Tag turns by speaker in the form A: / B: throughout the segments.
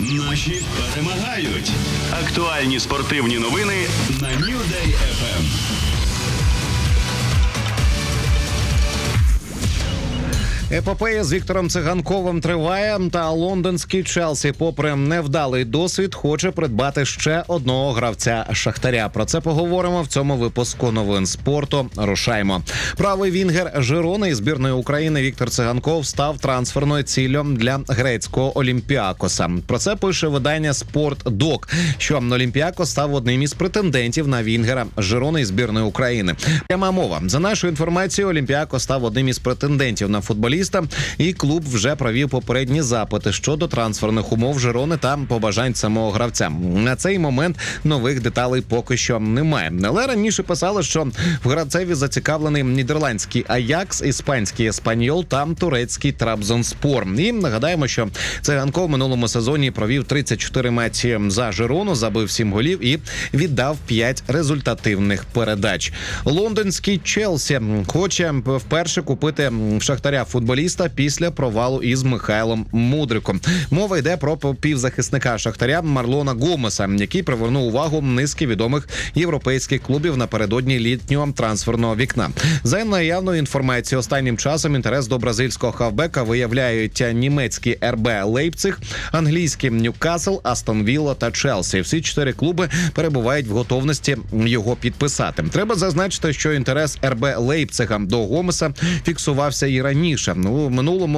A: Наші перемагають. Актуальні спортивні новини на New Day FM.
B: Епопея з Віктором Циганковим триває, та лондонський Челсі, попри невдалий досвід, хоче придбати ще одного гравця Шахтаря. Про це поговоримо в цьому випуску новин спорту. Рушаймо. Правий вінгер Жирони і збірної України Віктор Циганков став трансферною ціллю для грецького Олімпіакоса. Про це пише видання «Спортдок», що Олімпіакос став одним із претендентів на вінгера Жирони і збірної України. Пряма мова. За нашою інформацією, Олімпіакос став одним із претендентів на футболіста, і клуб вже провів попередні запити щодо трансферних умов Жирони та побажань самого гравця. На цей момент нових деталей поки що немає. Але раніше писали, що в гравцеві зацікавлений нідерландський Аякс, іспанський Еспаньол та турецький Трабзонспор. І нагадаємо, що Циганков в минулому сезоні провів 34 матчі за Жирону, забив 7 голів і віддав 5 результативних передач. Лондонський Челсі хоче вперше купити в Шахтаря футболіста після провалу із Михайлом Мудриком. Мова йде про півзахисника Шахтаря Марлона Гомеса, який привернув увагу низки відомих європейських клубів напередодні літнього трансферного вікна. За наявною інформацією, останнім часом інтерес до бразильського хавбека виявляють німецький РБ Лейпциг, англійський Ньюкасл, Астон Вілла та Челсі. Всі 4 клуби перебувають в готовності його підписати. Треба зазначити, що інтерес РБ Лейпцига до Гомеса фіксувався і раніше. У минулому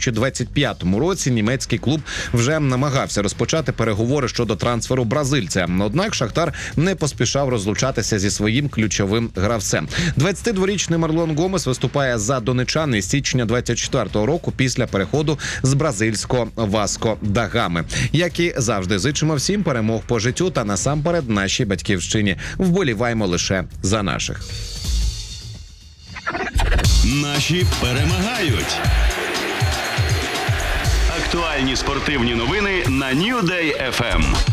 B: 2025 році німецький клуб вже намагався розпочати переговори щодо трансферу бразильця. Однак Шахтар не поспішав розлучатися зі своїм ключовим гравцем. 22-річний Марлон Гомес виступає за донечан із січня 24-го року після переходу з бразильського Васко да Гами. Як і завжди, зичимо всім перемог по життю та насамперед нашій батьківщині. Вболіваємо лише за наших.
A: Наші перемагають. Актуальні спортивні новини на New Day FM.